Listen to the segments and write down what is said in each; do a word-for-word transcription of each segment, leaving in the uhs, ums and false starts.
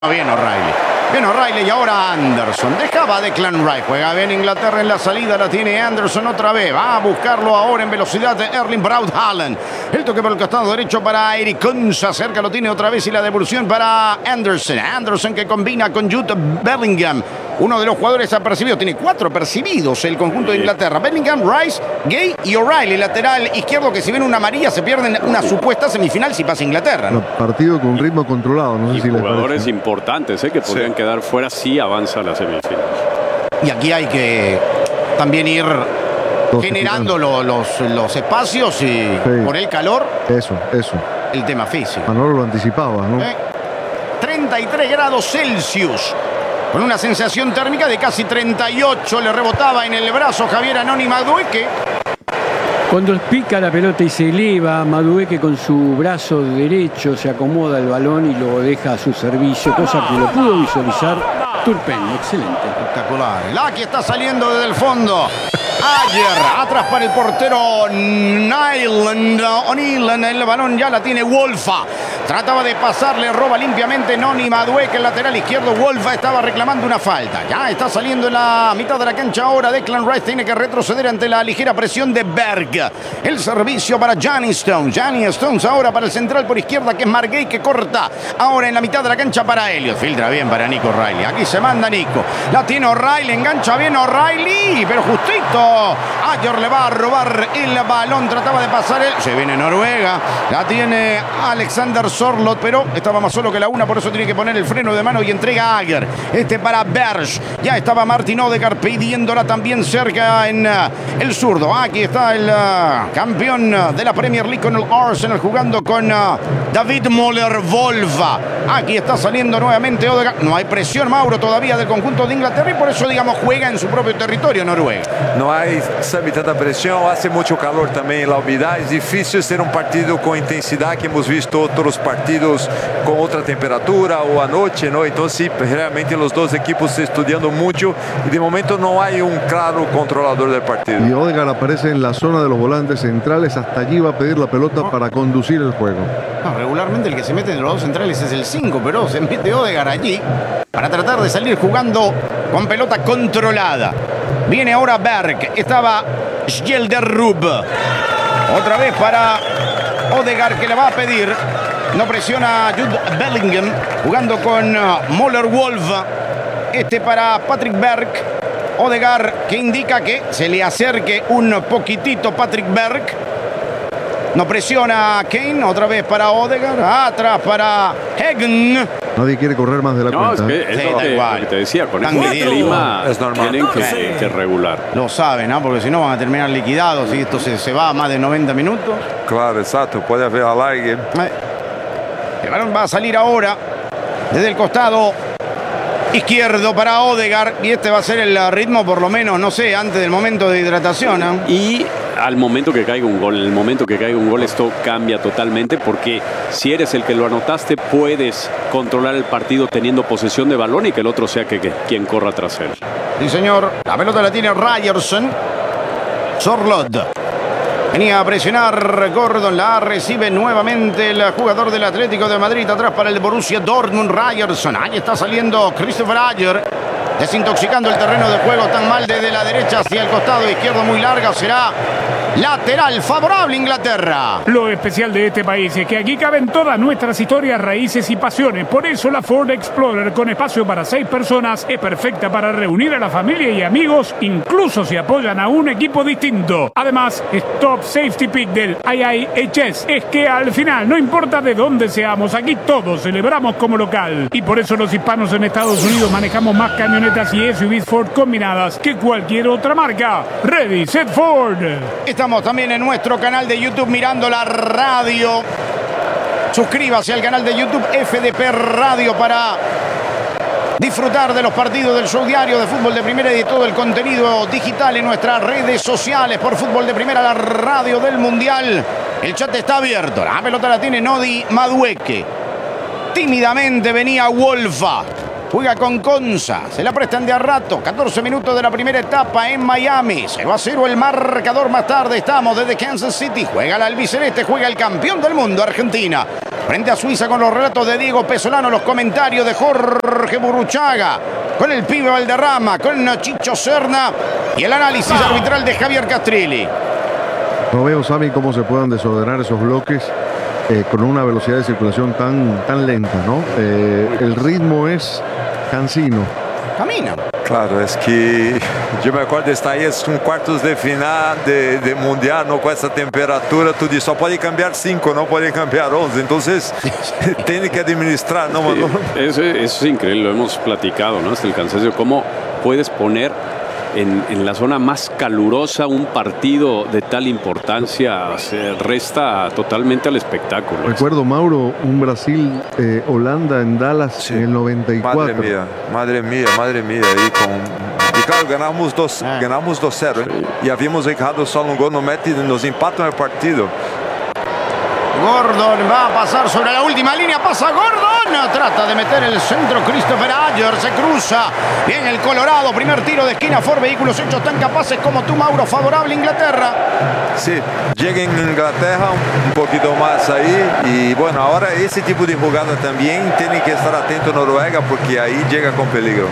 Bien O'Reilly. Bien O'Reilly y ahora Anderson. Dejaba a Declan Rice. Juega bien Inglaterra en la salida. La tiene Anderson otra vez. Va a buscarlo ahora en velocidad de Erling Braut Haaland. El toque por el costado derecho para Eric Konsa. Cerca lo tiene otra vez y la devolución para Anderson. Anderson que combina con Jude Bellingham. Uno de los jugadores apercibidos. Tiene cuatro percibidos el conjunto de Inglaterra. Bellingham, Rice, Gay y O'Reilly. Lateral izquierdo que si ven una amarilla se pierden una supuesta semifinal si pasa Inglaterra, ¿no? Partido con ritmo controlado. No sé y si jugadores importantes ¿eh? que podrían sí. quedar fuera si avanza la semifinal. Y aquí hay que también ir Dos generando lo, los, los espacios y sí. por el calor. Eso, eso. El tema físico. Manolo lo anticipaba, ¿no? ¿Eh? treinta y tres grados Celsius. Con una sensación térmica de casi treinta y ocho. Le rebotaba en el brazo Javier Anoni Madueque. Cuando pica la pelota y se eleva, Madueque con su brazo derecho se acomoda el balón y lo deja a su servicio, cosa que lo pudo visualizar Turpen. Excelente. Espectacular. Aquí está saliendo desde el fondo. Ayer, atrás para el portero Nyland O'Neill. El balón ya la tiene Wolfa. Trataba de pasarle, roba limpiamente Noni Madueque, el lateral izquierdo. Wolfa estaba reclamando una falta. Ya está saliendo en la mitad de la cancha ahora. Declan Rice tiene que retroceder ante la ligera presión de Berg. El servicio para Johnny Stones. Johnny Stones ahora para el central por izquierda, que es Margay, que corta. Ahora en la mitad de la cancha para Elliot. Filtra bien para Nico O'Reilly. Aquí se manda Nico. La tiene O'Reilly, engancha bien O'Reilly, pero justito. Ayer le va a robar el balón. Trataba de pasar él. Se viene Noruega. La tiene Alexander Sorloth, pero estaba más solo que la una, por eso tiene que poner el freno de mano y entrega a Ager. Este para Berg. Ya estaba Martin Odegaard pidiéndola también cerca en uh, el zurdo. Aquí está el uh, campeón de la Premier League con el Arsenal jugando con uh, David Moller-Wolfa. Aquí está saliendo nuevamente Odegaard. No hay presión, Mauro, todavía del conjunto de Inglaterra y por eso, digamos, juega en su propio territorio Noruega. No hay, sabe, tanta presión, hace mucho calor también en la humedad. Es difícil ser un partido con intensidad que hemos visto otros partidos con otra temperatura o anoche, ¿no? Entonces, realmente los dos equipos estudiando mucho y de momento no hay un claro controlador del partido. Y Odegaard aparece en la zona de los volantes centrales, hasta allí va a pedir la pelota para conducir el juego. No, regularmente el que se mete en los dos centrales es el cinco, pero se mete Odegaard allí para tratar de salir jugando con pelota controlada. Viene ahora Berg, estaba Schjelderup. Otra vez para Odegaard, que le va a pedir. No presiona a Jude Bellingham, jugando con uh, Moller-Wolfa. Este para Patrick Berg. Odegaard, que indica que se le acerque un poquitito Patrick Berg. No presiona a Kane, otra vez para Odegaard. Atrás para Hegen. Nadie quiere correr más de la no, cuenta. Es que, es sí, lo, que, igual. lo que te decía, con Tan este clima es normal. tienen que, que regular. Lo saben, ¿no? Porque si no van a terminar liquidados y esto se, se va a más de noventa minutos. Claro, exacto, puede haber alargue. Eh. El balón va a salir ahora desde el costado izquierdo para Odegaard. Y este va a ser el ritmo, por lo menos, no sé, antes del momento de hidratación, ¿eh? Y al momento que caiga un gol, en el momento que caiga un gol, esto cambia totalmente, porque si eres el que lo anotaste, puedes controlar el partido teniendo posesión de balón y que el otro sea que, que, quien corra tras él. Sí, señor. La pelota la tiene Ryerson. Sorloth. Venía a presionar Gordon, la recibe nuevamente el jugador del Atlético de Madrid, atrás para el Borussia Dortmund, Ryerson. Ahí está saliendo Christopher Ayer, desintoxicando el terreno de juego tan mal desde la derecha hacia el costado izquierdo, muy larga, será lateral favorable Inglaterra. Lo especial de este país es que aquí caben todas nuestras historias, raíces y pasiones. Por eso la Ford Explorer, con espacio para seis personas, es perfecta para reunir a la familia y amigos, incluso si apoyan a un equipo distinto. Además, es Top Safety Pick del I I H S. Es que al final, no importa de dónde seamos, aquí todos celebramos como local. Y por eso los hispanos en Estados Unidos manejamos más camionetas y S U Vs Ford combinadas que cualquier otra marca. Ready, set, Ford. Estamos también en nuestro canal de YouTube mirando la radio. Suscríbase al canal de YouTube F D P Radio para disfrutar de los partidos del show diario de Fútbol de Primera y de todo el contenido digital en nuestras redes sociales por Fútbol de Primera, la radio del Mundial. El chat está abierto. La pelota la tiene Noni Madueque. Tímidamente venía Wolfa. Juega con Konsa, se la prestan de a rato. catorce minutos de la primera etapa en Miami. cero a cero el marcador más tarde. Estamos desde Kansas City. Juega la albiceleste, juega el campeón del mundo, Argentina. frente a Suiza con los relatos de Diego Pesolano, los comentarios de Jorge Burruchaga, con el pibe Valderrama, con Chicho Serna y el análisis arbitral de Javier Castrilli. No veo, Sammy, cómo se puedan desordenar esos bloques eh, con una velocidad de circulación tan, tan lenta, ¿no? Eh, el ritmo es cansino. Camina. Claro, es que yo me acuerdo de estar ahí, es un cuartos de final de, de mundial, ¿no? Con esa temperatura, tú dices, só puede cambiar cinco, no puede cambiar once, entonces tiene que administrar, ¿no? Sí, eso, eso es increíble, lo hemos platicado, ¿no? Hasta el cansancio, cómo puedes poner en, en la zona más calurosa un partido de tal importancia, se resta totalmente al espectáculo. Recuerdo, Mauro, un Brasil-Holanda eh, en Dallas sí. en el noventa y cuatro. Madre mía, madre mía, madre mía. Y, con... y claro, ganamos dos, ah. ganamos dos cero. Sí. Y habíamos dejado solo un gol, no mete, nos empatan el partido. Gordon va a pasar sobre la última línea, pasa Gordon, trata de meter el centro Christopher Ayer, se cruza, bien el Colorado, primer tiro de esquina, Ford Vehículos hechos tan capaces como tú, Mauro, favorable Inglaterra. Sí, llega en Inglaterra un poquito más ahí y bueno, ahora ese tipo de jugada también tiene que estar atento Noruega porque ahí llega con peligro.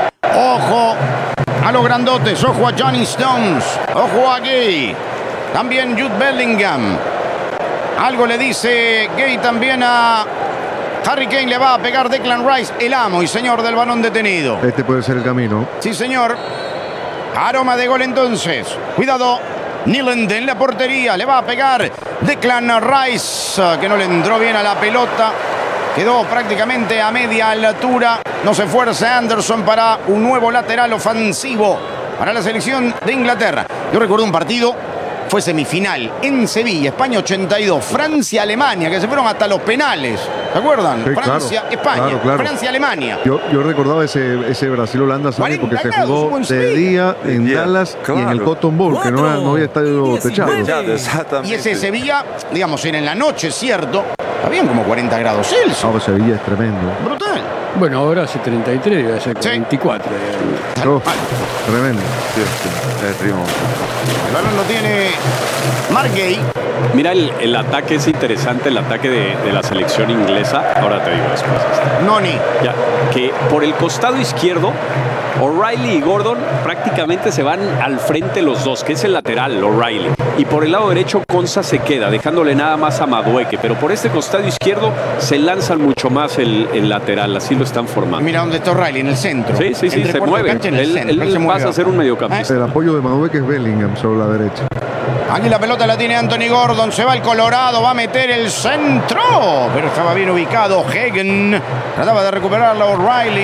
Ojo a los grandotes, ojo a Johnny Stones, ojo a Gay, también Jude Bellingham. Algo le dice Gay también a Harry Kane, le va a pegar Declan Rice, el amo y señor del balón detenido. Este puede ser el camino. Sí, señor. Aroma de gol entonces. Cuidado. Nyland en la portería, le va a pegar Declan Rice, que no le entró bien a la pelota. Quedó prácticamente a media altura. No se esfuerza Anderson para un nuevo lateral ofensivo para la selección de Inglaterra. Yo recuerdo un partido, fue semifinal en Sevilla, España ochenta y dos, Francia-Alemania, que se fueron hasta los penales. ¿Se acuerdan? Sí, Francia-España, claro, claro. Francia-Alemania. Yo, yo recordaba ese, ese Brasil-Holanda, porque se jugó de día en yeah, Dallas claro. y en el Cotton Bowl, que no, no había estadio techado. Y ese Sevilla, digamos, era en la noche, ¿cierto? Habían como cuarenta grados Celsius. No, Sevilla es tremendo. Brutal. Bueno, ahora hace treinta y tres, debe hacer veinticuatro. Sí. Oh, tremendo. Sí, sí, es primo. El balón lo tiene Mark Gay. Mira, el, el ataque es interesante, el ataque de, de la selección inglesa. Ahora te digo las cosas. Noni. Ya, que por el costado izquierdo, O'Reilly y Gordon prácticamente se van al frente los dos, que es el lateral, O'Reilly. Y por el lado derecho, Konsa se queda, dejándole nada más a Madueke. Pero por este costado izquierdo se lanzan mucho más el, el lateral, así lo están formando. Mira dónde está O'Reilly, en el centro. Sí, sí, sí, se mueve. Él, él, él, él pasa a ser un mediocampista. El apoyo de Madueke es Bellingham sobre la derecha. Aquí la pelota la tiene Anthony Gordon, se va el Colorado, va a meter el centro, pero estaba bien ubicado Hagen, trataba de recuperarla O'Reilly.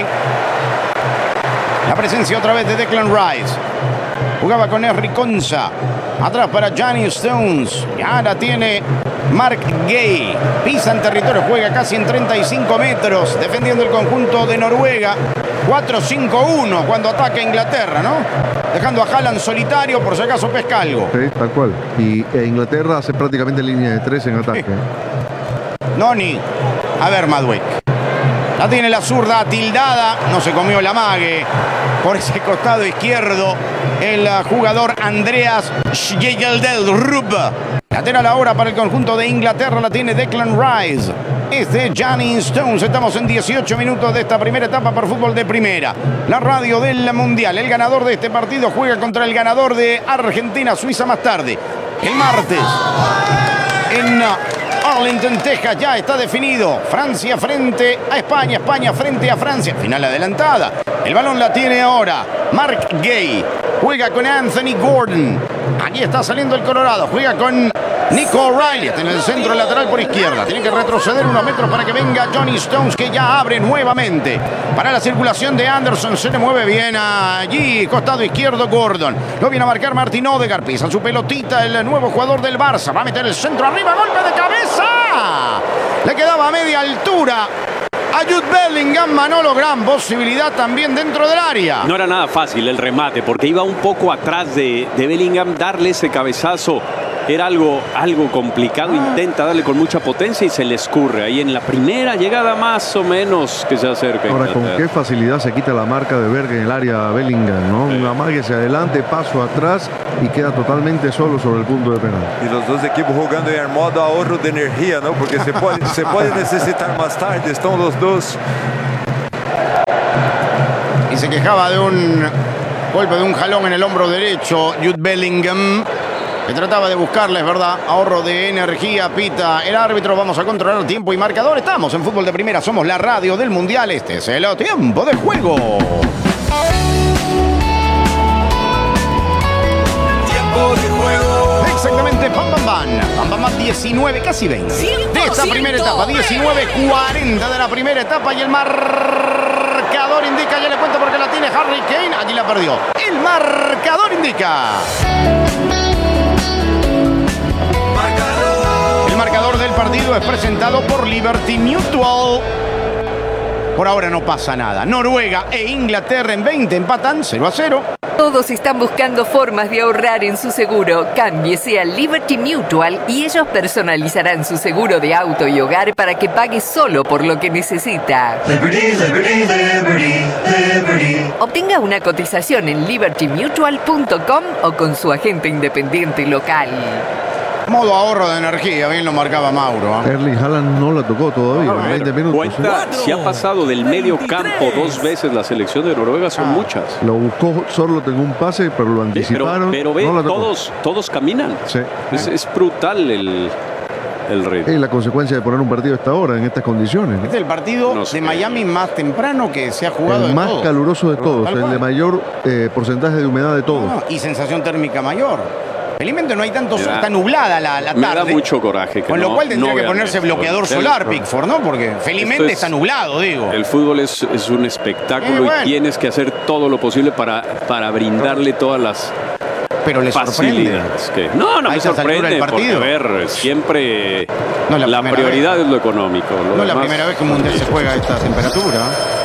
La presencia otra vez de Declan Rice, jugaba con Henry Konsa, atrás para Johnny Stones, y ahora tiene Mark Gay, pisa en territorio, juega casi en treinta y cinco metros, defendiendo el conjunto de Noruega. cuatro cinco uno cuando ataca Inglaterra, ¿no? Dejando a Haaland solitario por si acaso pesca algo. Sí, tal cual. Y e Inglaterra hace prácticamente línea de tres en ataque. Noni. A ver, Madueke. La tiene la zurda tildada. No se comió la mague. Por ese costado izquierdo, el jugador Andreas Schjelderup. Lateral ahora para el conjunto de Inglaterra. La tiene Declan Rice. Es de Johnny Stones. Estamos en dieciocho minutos de esta primera etapa por fútbol de primera. La radio del Mundial. El ganador de este partido juega contra el ganador de Argentina-Suiza más tarde. El martes. En Arlington, Texas, ya está definido. Francia frente a España. España frente a Francia. Final adelantada. El balón la tiene ahora Mark Gay. Juega con Anthony Gordon. Aquí está saliendo el Colorado. Juega con Nico O'Reilly en el centro lateral por izquierda. Tiene que retroceder unos metros para que venga Johnny Stones, que ya abre nuevamente para la circulación de Anderson. Se le mueve bien allí, costado izquierdo Gordon. Lo viene a marcar Martin Odegaard. Pisa su pelotita el nuevo jugador del Barça. Va a meter el centro arriba, golpe de cabeza. Le quedaba a media altura a Jude Bellingham. Manolo, gran posibilidad también dentro del área. No era nada fácil el remate porque iba un poco atrás de, de Bellingham. Darle ese cabezazo era algo, algo complicado. Intenta darle con mucha potencia y se le escurre. Ahí en la primera llegada más o menos que se acerca. Ahora, con qué facilidad se quita la marca de Berg en el área Bellingham, ¿no? Sí. Una marca hacia adelante, paso atrás y queda totalmente solo sobre el punto de penal. Y los dos equipos jugando en modo ahorro de energía, ¿no? Porque se puede, se puede necesitar más tarde. Están los dos. Y se quejaba de un golpe de un jalón en el hombro derecho Jude Bellingham, que trataba de buscarle, es verdad, ahorro de energía, pita el árbitro. Vamos a controlar tiempo y marcador. Estamos en Fútbol de Primera, somos la radio del Mundial. Este es el tiempo de juego. Tiempo de juego. Exactamente, pam, pam, pam. Pam, pam, pam, diecinueve, casi veinte. De esta primera etapa, diecinueve cuarenta de la primera etapa y el marcador indica, ya le cuento porque la tiene Harry Kane. Aquí la perdió. El marcador indica. El marcador del partido es presentado por Liberty Mutual. Por ahora no pasa nada. Noruega e Inglaterra en veinte empatan cero a cero. Todos están buscando formas de ahorrar en su seguro. Cámbiese a Liberty Mutual y ellos personalizarán su seguro de auto y hogar para que pague solo por lo que necesita. Liberty, liberty, liberty, liberty. Obtenga una cotización en liberty mutual punto com o con su agente independiente local. Modo ahorro de energía, bien lo marcaba Mauro. ¿eh? Erling Haaland no la tocó todavía, en veinte minutos. Cuenta, si ha pasado del medio campo dos veces la selección de Noruega, son Ah. muchas. Lo buscó solo en un pase, pero lo Sí, pero, anticiparon. pero ve, no la tocó. todos, todos caminan. Sí. Es, es brutal el, el ritmo. Es la consecuencia de poner un partido a esta hora, en estas condiciones. ¿no? Este es el partido No sé. de Miami más temprano que se ha jugado El de más todos. caluroso de todos, Tal el cual. de mayor eh, porcentaje de humedad de todos. No, y sensación térmica mayor. Felizmente no hay tanto Me sol, da- está nublada la, la Me tarde. da mucho coraje. Que Con lo no- cual tendría no que vean ponerse esto. bloqueador El- solar, Pickford, ¿no? Porque felizmente Esto es- está nublado, digo. El fútbol es, es un espectáculo Eh, bueno. y tienes que hacer todo lo posible para, para brindarle todas las Pero le sorprende. facilidades. Que, no, no A me estas alturas sorprende del porque, partido. a ver, siempre No es la la, primera prioridad es lo económico. Lo No es la demás- primera vez que un mundial se juega a esta temperatura.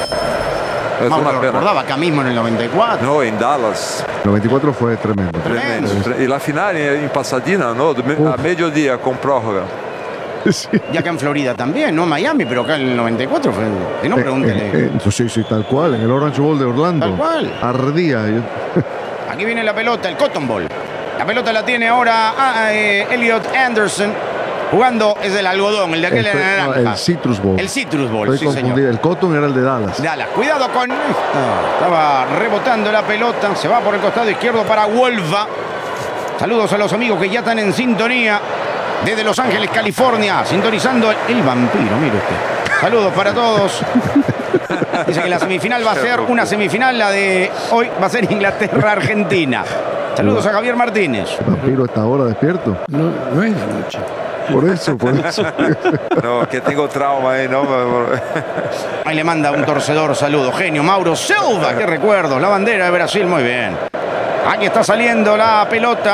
Es Mauro una lo pena. recordaba acá mismo en el noventa y cuatro. No, en Dallas. noventa y cuatro fue tremendo. Tremendo. Y la final en Pasadena, ¿no? A mediodía con prórroga. Sí. Y acá en Florida también, no Miami, pero acá en el noventa y cuatro fue. Si no, Eh, pregúntele. eh, eh, sí, sí, tal cual, en el Orange Bowl de Orlando. Tal cual. Ardía. Yo- Aquí viene la pelota, el Cotton Ball. La pelota la tiene ahora ah, eh, Elliot Anderson. Jugando es el algodón, el de aquel el, de no, naranja. el Citrus Bowl. El Citrus Bowl, Estoy sí, confundido. señor. El Cotton era el de Dallas. Dallas, cuidado con esto. Estaba rebotando la pelota. Se va por el costado izquierdo para Wolfa. Saludos a los amigos que ya están en sintonía desde Los Ángeles, California, sintonizando el vampiro, mire usted. Saludos para todos. Dice que la semifinal va a ser una semifinal, la de hoy va a ser Inglaterra-Argentina. Saludos a Javier Martínez. Vampiro a esta hora despierto. No, no es de noche. Por eso, por eso. No, que tengo trauma ahí, ¿no? Ahí le manda un torcedor saludo. Genio, Mauro Silva, qué recuerdos. La bandera de Brasil, muy bien. Aquí está saliendo la pelota.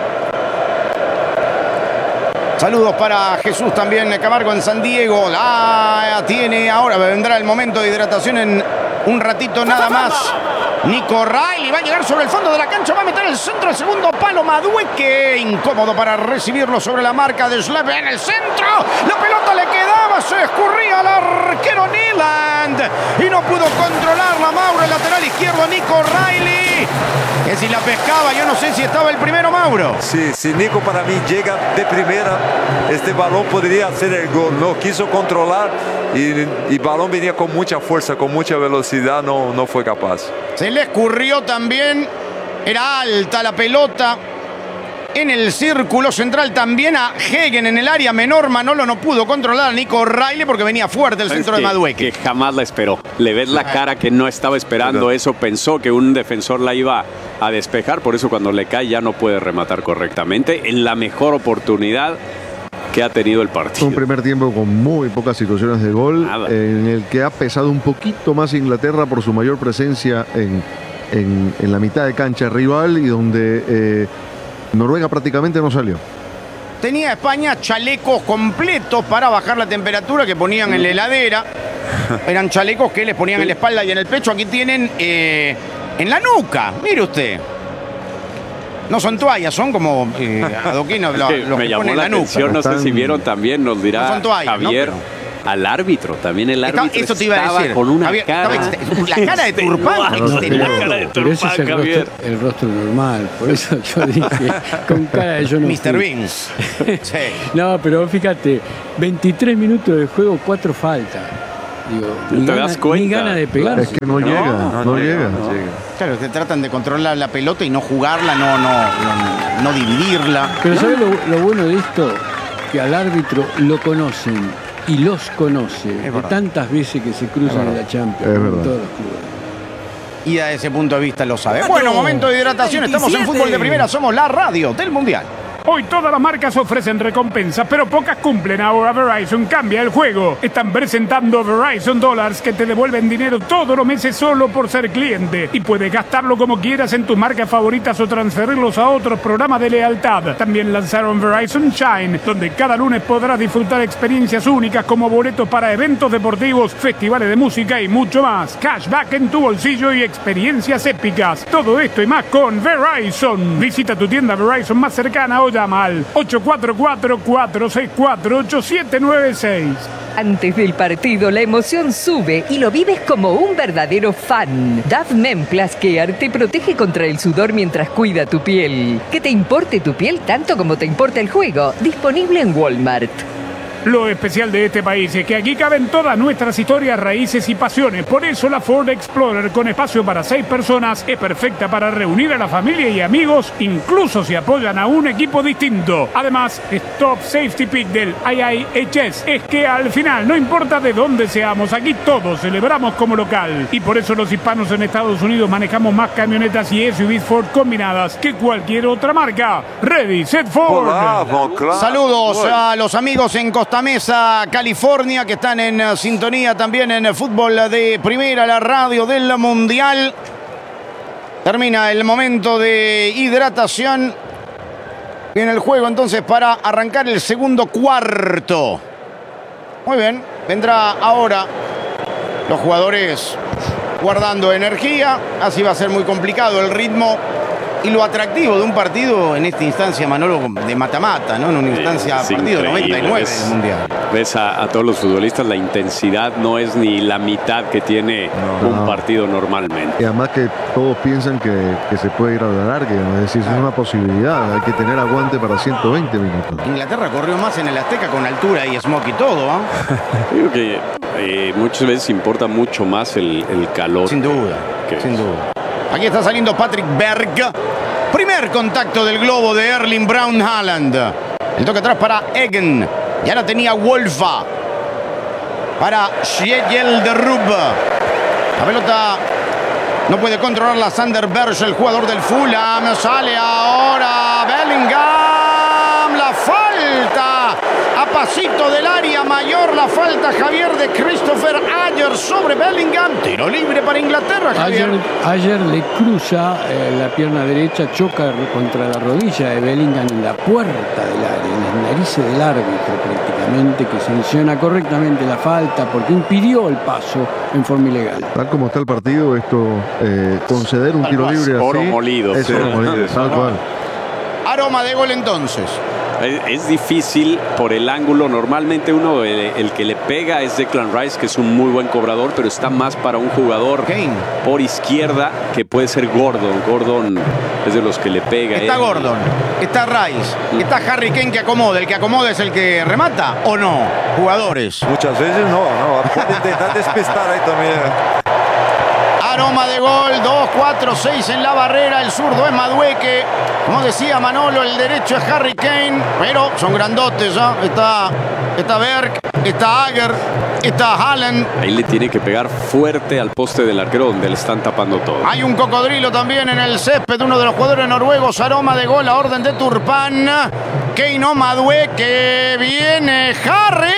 Saludos para Jesús también, Camargo en San Diego. La tiene ahora, vendrá el momento de hidratación en un ratito nada más. Nico Riley va a llegar sobre el fondo de la cancha, va a meter el centro, el segundo palo. Madueque, incómodo para recibirlo sobre la marca de Sleve en el centro. La pelota le quedaba, se escurría al arquero Nyland y no pudo controlarla. Mauro, el lateral izquierdo, Nico Riley, que si la pescaba, yo no sé si estaba el primero, Mauro. Sí, si Nico para mí llega de primera, este balón podría ser el gol. No quiso controlar y el balón venía con mucha fuerza, con mucha velocidad, no, no fue capaz. Se le escurrió también, era alta la pelota. En el círculo central también a Hegen en el área menor. Manolo no pudo controlar a Nico Riley porque venía fuerte el ¿Sabes centro de qué? Madueque. Que jamás la esperó. Le ves la cara que no estaba esperando Claro. eso. Pensó que un defensor la iba a despejar. Por eso cuando le cae ya no puede rematar correctamente. En la mejor oportunidad que ha tenido el Fue partido. un primer tiempo con muy pocas situaciones de gol, Nada. en el que ha pesado un poquito más Inglaterra por su mayor presencia en, en- en la mitad de cancha rival y donde eh, Noruega prácticamente no salió. Tenía España chalecos completos para bajar la temperatura que ponían en la heladera. Eran chalecos que les ponían en la espalda y en el pecho. Aquí tienen eh, en la nuca, mire usted. No son toallas, son como eh, adoquinos, lo, Sí, los me que llamó ponen la la nuca. atención, no sé Están- si vieron también, nos dirá No son toallas, ¿no? Javier, Pero- al árbitro, también el Estaba- árbitro eso te iba a estaba decir. con una Javier, cara... estaba ex- la cara de Turpán, No, extenuado. la cara de Pero ese es Turpán, el Javier. rostro, el rostro normal, por eso yo dije, con cara de yo no mister fui. Bean. Sí. No, pero fíjate, veintitrés minutos de juego, cuatro faltas. Digo, ¿No ni te gana, das cuenta? ni gana de pegarse. Es que no, llega, no, llega. Claro, que tratan de controlar la pelota y no jugarla, no, no, no, no dividirla. Pero ¿sabes lo, lo bueno de esto? Que al árbitro lo conocen y los conoce de verdad. tantas veces que se cruzan en la Champions, Es en verdad. todos los clubes. Y desde ese punto de vista lo sabe. Bueno, momento de hidratación. Estamos en Fútbol de Primera. Somos la radio del Mundial. Hoy todas las marcas ofrecen recompensas, pero pocas cumplen. Ahora Verizon cambia el juego. Están presentando Verizon Dollars que te devuelven dinero todos los meses solo por ser cliente. Y puedes gastarlo como quieras en tus marcas favoritas o transferirlos a otros programas de lealtad. También lanzaron Verizon Shine, donde cada lunes podrás disfrutar experiencias únicas como boletos para eventos deportivos, festivales de música y mucho más. Cashback en tu bolsillo y experiencias épicas. Todo esto y más con Verizon. Visita tu tienda Verizon más cercana o llama al ocho cuatro cuatro, cuatro seis cuatro, ocho siete nueve seis. Antes del partido, la emoción sube y lo vives como un verdadero fan. Dove Men Plus Care te protege contra el sudor mientras cuida tu piel. Que te importe tu piel tanto como te importa el juego. Disponible en Walmart. Lo especial de este país es que aquí caben todas nuestras historias, raíces y pasiones. Por eso la Ford Explorer, con espacio para seis personas, es perfecta para reunir a la familia y amigos, incluso si apoyan a un equipo distinto. Además, es Top Safety Pick del I I H S. Es que al final, no importa de dónde seamos, aquí todos celebramos como local. Y por eso los hispanos en Estados Unidos manejamos más camionetas y S U Vs Ford combinadas que cualquier otra marca. Ready, set, Ford. Bravo, claro. Saludos a los amigos en Costa Mesa, California, que están en eh, sintonía también en Fútbol de Primera, la radio del Mundial. Termina el momento de hidratación. Viene el juego entonces para arrancar el segundo cuarto. Muy bien, vendrá ahora los jugadores guardando energía. Así va a ser muy complicado el ritmo y lo atractivo de un partido en esta instancia, Manolo, de mata-mata, ¿no? En una instancia Es partido increíble. noventa y nueve Ves- del Mundial. Ves a, a todos los futbolistas, la intensidad no es ni la mitad que tiene un No. partido normalmente. Y además que todos piensan que, que se puede ir a la larga, ¿no? Es decir, es una posibilidad, hay que tener aguante para ciento veinte minutos. Inglaterra corrió más en el Azteca con altura y smoke y todo, ¿ah? Creo que eh, muchas veces importa mucho más el, el calor. Sin duda, ¿Qué? sin duda. Aquí está saliendo Patrick Berg. Primer contacto del globo de Erling Brown Haaland. El toque atrás para Egen. Y ahora tenía Wolfa. Para Schlegel de Rub. La pelota no puede controlarla Sander Berge, el jugador del Fulham. Sale ahora Bellingham. La falta. A pasito del área mayor. La falta, Javier, de Christopher Ayer sobre Bellingham. Tiro libre para Inglaterra, Javier. Ayer, ayer le cruza eh, la pierna derecha, choca contra la rodilla de Bellingham en la puerta del área, en las narices del árbitro prácticamente, que sanciona correctamente la falta porque impidió el paso en forma ilegal. Tal como está el partido, esto, eh, conceder un Tal tiro cual, libre así, oro molido, es sí. oro molido, tal cual. Aroma de gol entonces. Es, es difícil por el ángulo. Normalmente uno, el, el que le pega es Declan Rice, que es un muy buen cobrador, pero está más para un jugador Kane. por izquierda, que puede ser Gordon. Gordon es de los que le pega. Está Él- Gordon, está Rice, está Harry Kane que acomoda. El que acomoda es el que remata, ¿o no? Jugadores. Muchas veces no, no. Puede intentar despistar ahí también. Aroma de gol, dos, cuatro, seis en la barrera. El zurdo es Madueque. Como decía Manolo, el derecho es Harry Kane. Pero son grandotes, ¿ah? Está, está Berg, está Ager, está Haaland. Ahí le tiene que pegar fuerte al poste del arquero, donde le están tapando todo. Hay un cocodrilo también en el césped, uno de los jugadores noruegos. Aroma de gol a orden de Turpán. Kane o Madueque. Viene Harry.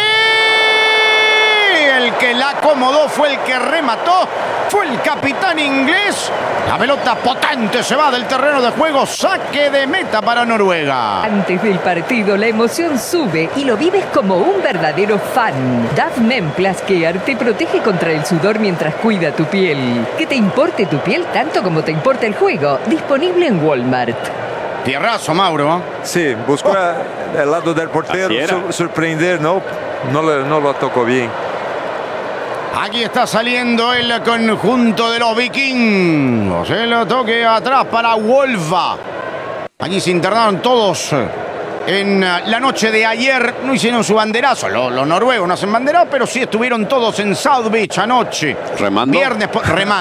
El que la acomodó fue el que remató. Fue el capitán inglés. La pelota potente se va del terreno de juego. Saque de meta para Noruega. Antes del partido, la emoción sube y lo vives como un verdadero fan. Dove Men Plus Care te protege contra el sudor mientras cuida tu piel. Que te importe tu piel tanto como te importa el juego. Disponible en Walmart. Tierrazo, Mauro. Sí, buscó oh. el lado del portero, sur sorprender, no, no, le, no lo tocó bien. Aquí está saliendo el conjunto de los vikingos. El toque atrás para Wolfa. Allí se internaron todos en la noche de ayer. No hicieron su banderazo. Los, los noruegos no hacen banderazo, pero sí estuvieron todos en South Beach anoche. Remando. Viernes, remando.